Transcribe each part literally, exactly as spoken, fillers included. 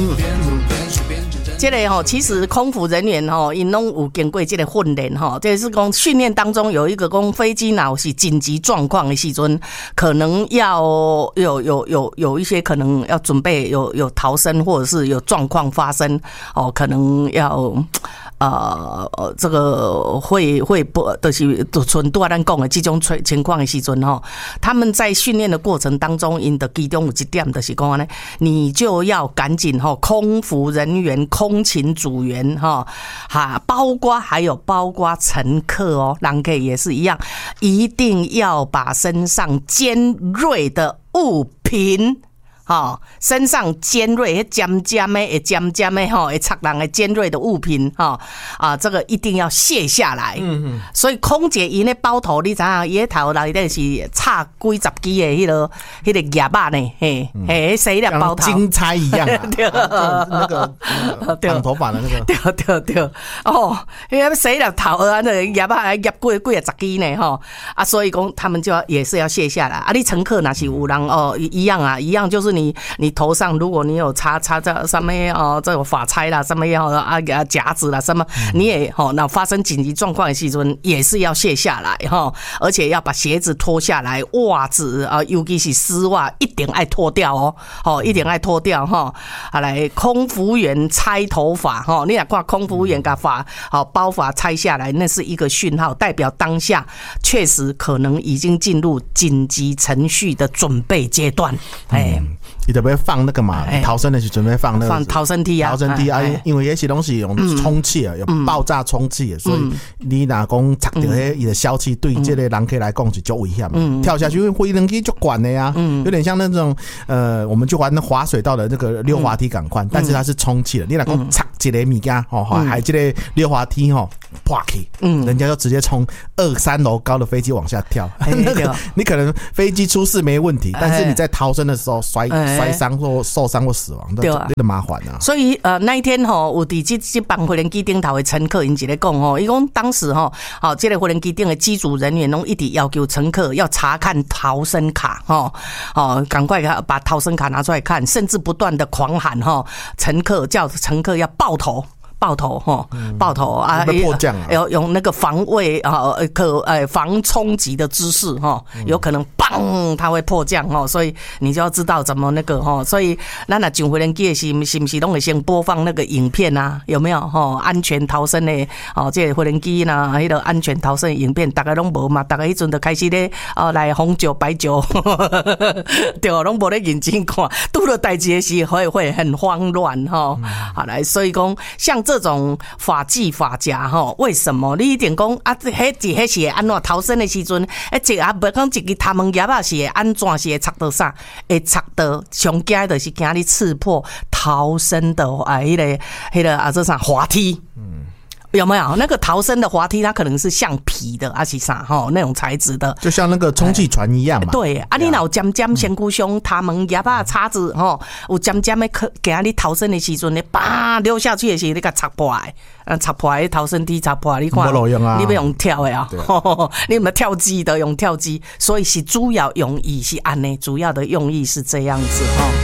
嗯。这个吼，其实空服人员吼，因拢有经过这个训练吼，这是讲训练当中有一个讲飞机若是紧急状况的时阵，可能要有有有有一些可能要准备有有逃生或者是有状况发生哦，可能要。呃，这个会会不就是纯拄仔咱讲的这种情况的时阵吼，他们在训练的过程当中，因的其中有一点就是讲呢，你就要赶紧吼，空服人员、空勤组员哈，哈，包括还有包括乘客哦，人客也是一样，一定要把身上尖锐的物品。哦，身上尖锐、尖尖的、尖尖的哈，会插人的尖锐的物品哈啊，这个一定要卸下来。嗯嗯。所以空姐因的包头，你知影，伊头内底是插几十支的迄个迄个叶仔呢，嘿，嘿，洗了包头， 金钗一样啊，对，那个绑头发的那个， 对对对，哦，因为洗了头啊，那个叶仔叶几几啊十支呢，哈啊，所以讲他们就要也是要卸下来啊。你乘客那是有人哦，一样啊，一样就是。你你头上，如果你有插插在上面哦，这种发钗啦，什么样啊夹子啦，什么你也哦，那发生紧急状况的时阵也是要卸下来哈，而且要把鞋子脱下来，袜子啊，尤其是丝袜一定爱脱掉哦，哦，一定爱脱掉哈。好来，空服员拆头发哈，你若看空服员把发好包发拆下来，那是一个讯号，代表当下确实可能已经进入紧急程序的准备阶段，哎。 嗯你准备放那个嘛，逃生的是准备放那个放逃生梯啊， 逃生梯啊，因为那些东西有充气啊，有爆炸充气，所以你若讲插到迄伊的消气，对这个人客来讲是足危险的。跳下去，因为飞行机足管的呀，有点像那种呃，我们就玩那滑水道的那个溜滑梯感快，但是它是充气的。你若讲插一个物件哦，还这个溜滑梯吼破去，嗯，人家就直接从二三楼高的飞机往下跳，那个你可能飞机出事没问题，但是你在逃生的时候摔。摔伤或受伤或死亡，对啊，这个麻烦啊。 所以呃那一天吼，有伫这这班飞行机顶头的乘客，因一咧讲吼，伊讲当时吼，好，这个飞行机顶的机组人员拢一直要求乘客要查看逃生卡，吼，哦，赶快把逃生卡拿出来看，甚至不断的狂喊吼，乘客叫乘客要抱头。爆头哈，爆头啊！ 迫降啊！ 要用那个防卫啊，可呃防冲击的姿势哈，有可能砰，它会迫降哈，所以你就要知道怎么那个哈。所以咱那上飞行机是是不是拢会先播放那个影片啊？有没有哈？安全逃生的哦，这个飞行机呐，迄个安全逃生的影片，大家拢无嘛，大家迄阵就开始咧哦来红酒白酒，对，拢无咧认真看，拄到代志的时候会会很慌乱哈。好来，所以讲像这。这种法纪法家吼，为什么你一定讲啊？迄一迄是会安怎逃生的时阵，哎，这啊不讲一个他们叶啊是会安怎是会插到啥？会插到上惊就是惊你刺破逃生的啊，迄个迄个啊，这啥滑梯？嗯。有没有那个逃生的滑梯？它可能是橡皮的，还是啥哈那种材质的， 就像那个充气船一样嘛。 对，啊，你若有尖尖身躯上他们叶啊叉子吼，有尖尖的可给你逃生的时阵，你叭溜下去的时候，你给插破来，啊插破来逃生梯插破来，你看， 啊、 你要用跳的啊，你有跳机的用跳机，所以是主要用意是安呢，主要的用意是这样子哈。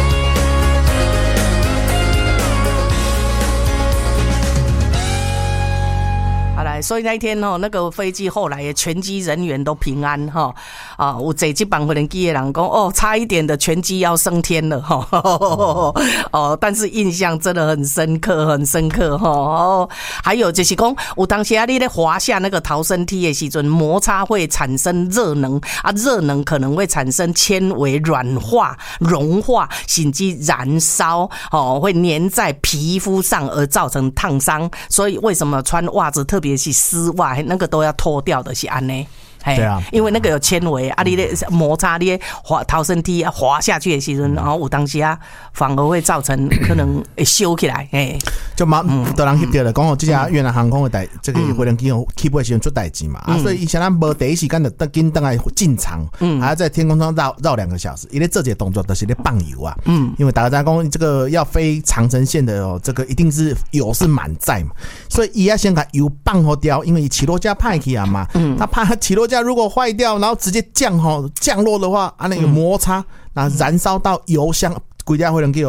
所以那一天哦，那个飞机后来全机人员都平安哈啊！有坐这班飞行机的人讲哦，差一点的全机要升天了哈哦，但是印象真的很深刻，很深刻哈哦。还有就是讲，有当时啊，你咧滑下那个逃生梯的时阵，摩擦会产生热能啊，热能可能会产生纤维软化、融化，甚至燃烧哦，会粘在皮肤上而造成烫伤。所以为什么穿袜子，特别是丝袜那个都要脱掉的是安呢？ 对啊， 因为那个有纤维啊，你的摩擦你滑逃生梯滑下去的时候，然后有当时啊，反而会造成可能会修起来，哎， 就蛮多人翕到了，讲哦，这家越南航空的代这个飞行机哦，起飞时阵出代志嘛，啊，所以以前咱无第一时间就得紧等来进场，嗯，还要在天空中绕绕两个小时，因为这些动作都是在放油啊，嗯，因为大家在讲这个要飞长程线的哦，这个一定是油是满载嘛，所以伊要先把油放好掉，因为起落架派去啊嘛，嗯，他怕起落架如果坏掉，然后直接降吼降落的话，啊那个摩擦，那燃烧到油箱，规架飞行机哦，嘣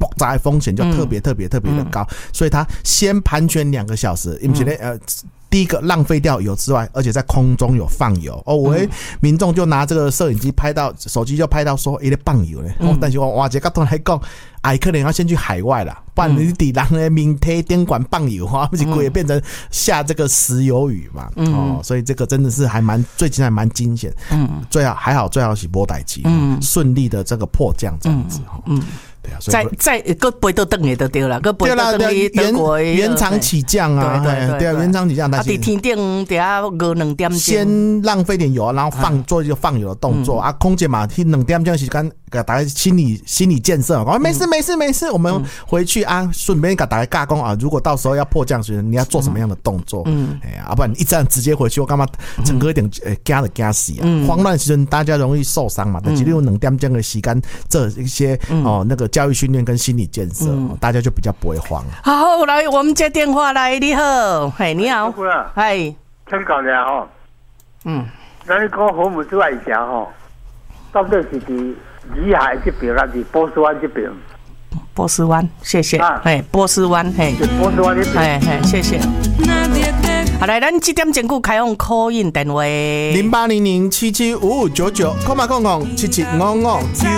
爆炸的风险就特别特别特别的高，所以他先盘旋两个小时，因为呃。第一个浪费掉油之外，而且在空中有放油哦，我民众就拿这个摄影机拍到，手机就拍到说，欸，咧放油咧。哦，但是我哇，这个都来讲，哎，可能要先去海外啦，不然你底人的明体电管放油哈，不是会变成下这个石油雨嘛？哦，所以这个真的是还蛮最近还蛮惊险。嗯，最好还好，最好是无代志，嗯，顺利的这个迫降这样子哈。嗯。 再再个飞到等也就对了，个飞到等于德国原厂起降啊，对对对，原厂起降，但是啊，天顶底下五两点钟， 先浪费点油，然后放做一个放油的动作啊，空姐嘛，两点钟时间给大家心理心理建设，哦，没事没事没事，我们回去啊，顺便给大家尬工啊，如果到时候要迫降时，你要做什么样的动作？嗯，哎呀，要不然你一站直接回去，我干嘛整个一点呃惊的惊死啊！慌乱时阵大家容易受伤嘛，但是你有两点钟的时间这一些哦那个教育训练跟心理建设，嗯，大家就比较不会慌。 好，来，我们接电话来，你好，嘿，你好，嗨， 请教一下吼， 嗯， 咱你讲河姆之外以前吼，到底是伫里海这边还是波斯湾这边？ 波斯湾，谢谢，嘿，波斯湾，嘿， 波斯湾这边， 嘿嘿，谢谢。好，来，咱这点钟顾开放 call in 电话， 零八零零七七五五九九，空嘛空空七七五五九。